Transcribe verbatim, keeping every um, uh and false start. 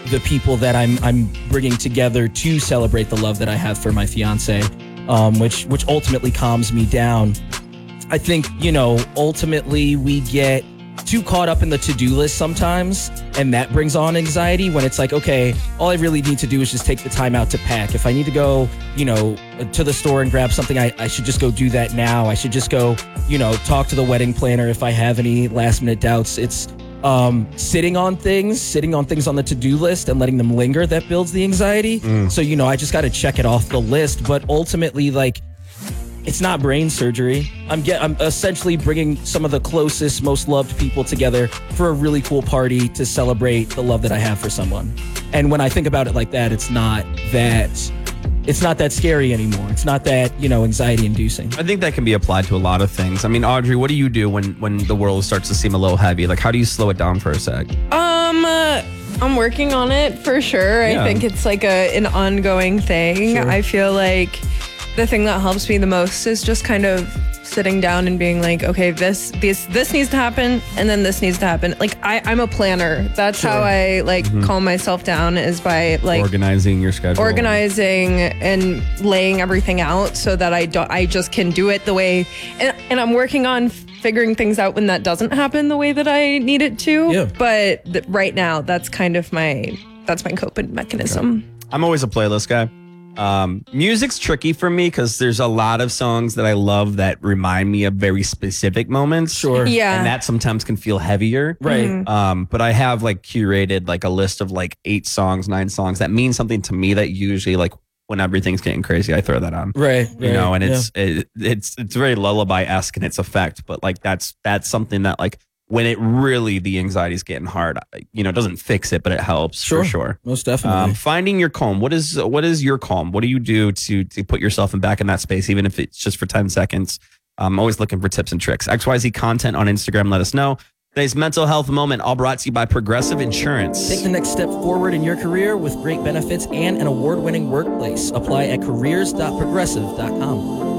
the people that I'm I'm bringing together to celebrate the love that I have for my fiance, um, which which ultimately calms me down. I think, you know, ultimately we get too caught up in the to-do list sometimes, and that brings on anxiety when it's like, okay, all I really need to do is just take the time out to pack. If I need to go, you know, to the store and grab something, I, I should just go do that now. I should just go, you know, talk to the wedding planner if I have any last minute doubts. It's um, sitting on things, sitting on things on the to-do list and letting them linger that builds the anxiety. Mm. So, you know, I just got to check it off the list. But ultimately, like, it's not brain surgery. I'm get I'm essentially bringing some of the closest, most loved people together for a really cool party to celebrate the love that I have for someone. And when I think about it like that, it's not that it's not that scary anymore. It's not that, you know, anxiety inducing. I think that can be applied to a lot of things. I mean, Audrey, what do you do when when the world starts to seem a little heavy? Like, how do you slow it down for a sec? Um uh, I'm working on it for sure. Yeah. I think it's like a an ongoing thing. Sure. I feel like the thing that helps me the most is just kind of sitting down and being like, okay, this this this needs to happen, and then this needs to happen. Like I, I'm a planner. That's Sure. how I like Mm-hmm. calm myself down, is by like Organizing your schedule. organizing and laying everything out so that I don't I just can do it the way, and, and I'm working on figuring things out when that doesn't happen the way that I need it to. Yeah. But th- right now, that's kind of my that's my coping mechanism. I'm always a playlist guy. Um, music's tricky for me because there's a lot of songs that I love that remind me of very specific moments. Sure. Yeah. And that sometimes can feel heavier. Right. Mhm. Um, but I have like curated like a list of like eight songs, nine songs that mean something to me that usually like when everything's getting crazy, I throw that on. Right. You right, know, and yeah. it's it, it's it's very lullaby-esque in its effect, but like that's that's something that like when it really the anxiety's getting hard, you know, it doesn't fix it, but it helps Sure. for sure. Most definitely. Um, finding your calm. What is what is your calm? What do you do to to put yourself in back in that space, even if it's just for ten seconds? I'm always looking for tips and tricks. X Y Z content on Instagram. Let us know. Today's mental health moment, all brought to you by Progressive Insurance. Take the next step forward in your career with great benefits and an award-winning workplace. Apply at careers dot progressive dot com.